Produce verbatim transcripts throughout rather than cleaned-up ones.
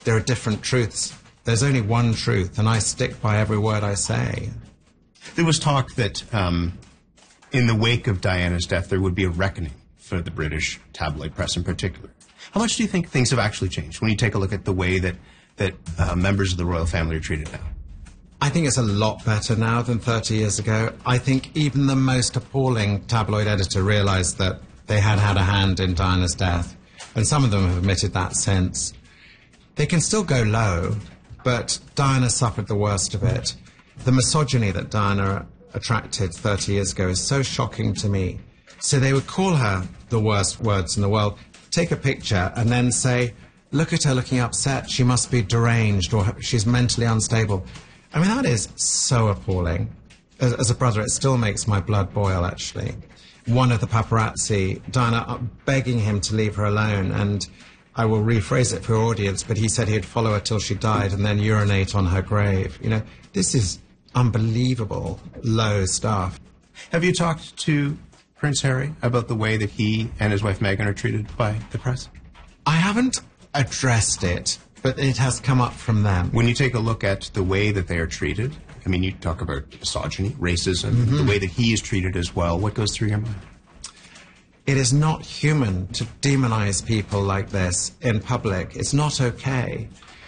there are different truths. There's only one truth, and I stick by every word I say. There was talk that um, in the wake of Diana's death, there would be a reckoning for the British tabloid press in particular. How much do you think things have actually changed when you take a look at the way that, that uh, members of the royal family are treated now? I think it's a lot better now than thirty years ago. I think even the most appalling tabloid editor realized that they had had a hand in Diana's death, and some of them have admitted that since. They can still go low, but Diana suffered the worst of it. The misogyny that Diana attracted thirty years ago is so shocking to me. So they would call her the worst words in the world, take a picture, and then say, look at her looking upset, she must be deranged, or she's mentally unstable. I mean, that is so appalling. As, as a brother, it still makes my blood boil, actually. One of the paparazzi, Diana begging him to leave her alone, and I will rephrase it for your audience, but he said he'd follow her till she died and then urinate on her grave. You know, this is unbelievable low stuff. Have you talked to Prince Harry about the way that he and his wife Meghan are treated by the press? I haven't addressed it, but it has come up from them. When you take a look at the way that they are treated, I mean, you talk about misogyny, racism, mm-hmm. the way that he is treated as well, what goes through your mind? It is not human to demonize people like this in public. It's not okay.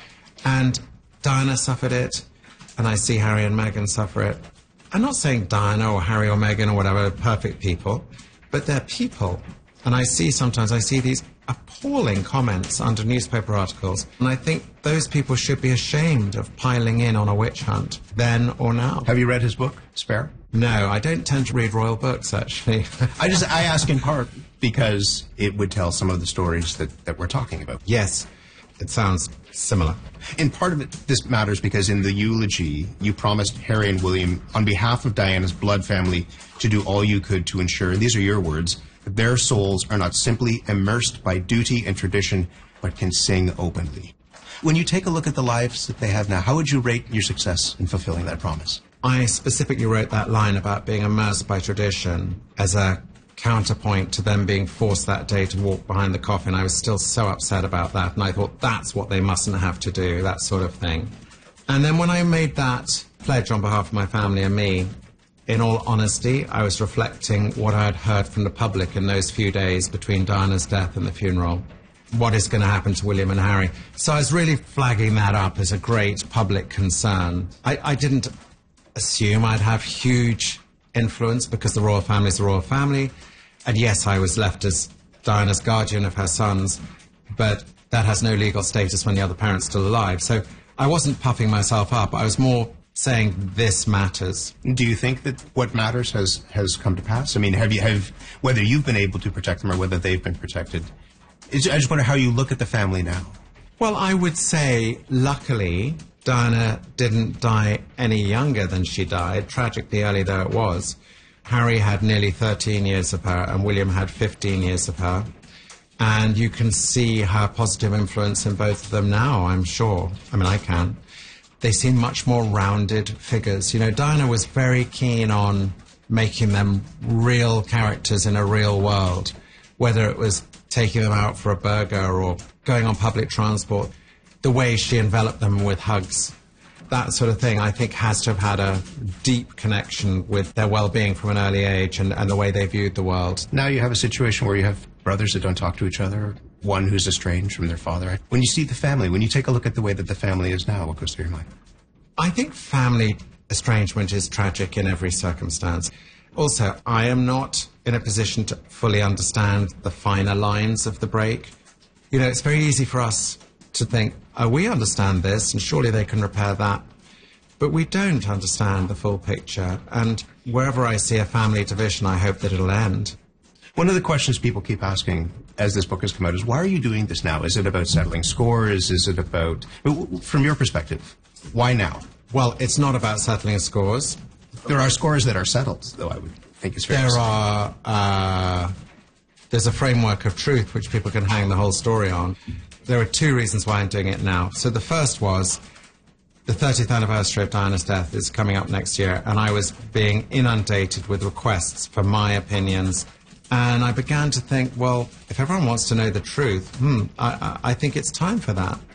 And Diana suffered it, and I see Harry and Meghan suffer it. I'm not saying Diana or Harry or Meghan or whatever are perfect people, but they're people. And I see sometimes, I see these appalling comments under newspaper articles, and I think those people should be ashamed of piling in on a witch hunt, then or now. Have you read his book, Spare? No, I don't tend to read royal books, actually. I just, I ask in part because it would tell some of the stories that, that we're talking about. Yes, it sounds similar. In part of it, this matters because in the eulogy, you promised Harry and William, on behalf of Diana's blood family, to do all you could to ensure, and these are your words, that their souls are not simply immersed by duty and tradition, but can sing openly. When you take a look at the lives that they have now, how would you rate your success in fulfilling that promise? I specifically wrote that line about being immersed by tradition as a counterpoint to them being forced that day to walk behind the coffin. I was still so upset about that, and I thought that's what they mustn't have to do, that sort of thing. And then when I made that pledge on behalf of my family and me, in all honesty, I was reflecting what I had heard from the public in those few days between Diana's death and the funeral. What is going to happen to William and Harry? So I was really flagging that up as a great public concern. I, I didn't assume I'd have huge influence because the royal family is the royal family. And yes, I was left as Diana's guardian of her sons, but that has no legal status when the other parent's still alive. So I wasn't puffing myself up. I was more saying this matters. Do you think that what matters has, has come to pass? I mean, have you, have, whether you've been able to protect them or whether they've been protected, I just wonder how you look at the family now. Well, I would say, luckily, Diana didn't die any younger than she died, tragically early though it was. Harry had nearly thirteen years of her, and William had fifteen years of her. And you can see her positive influence in both of them now, I'm sure. I mean, I can. They seem much more rounded figures. You know, Diana was very keen on making them real characters in a real world, whether it was taking them out for a burger or going on public transport. The way she enveloped them with hugs, that sort of thing, I think has to have had a deep connection with their well-being from an early age and, and the way they viewed the world. Now you have a situation where you have brothers that don't talk to each other, one who's estranged from their father. When you see the family, when you take a look at the way that the family is now, what goes through your mind? I think family estrangement is tragic in every circumstance. Also, I am not in a position to fully understand the finer lines of the break. You know, it's very easy for us to think, oh, we understand this, and surely they can repair that. But we don't understand the full picture, and wherever I see a family division, I hope that it'll end. One of the questions people keep asking as this book has come out is, why are you doing this now? Is it about settling scores? Is it about, from your perspective, why now? Well, it's not about settling scores. There are scores that are settled, though, I would think it's fair there to say. are, uh, there's a framework of truth which people can hang the whole story on. There are two reasons why I'm doing it now. So the first was the thirtieth anniversary of Diana's death is coming up next year, and I was being inundated with requests for my opinions. And I began to think, well, if everyone wants to know the truth, hmm, I, I, I think it's time for that.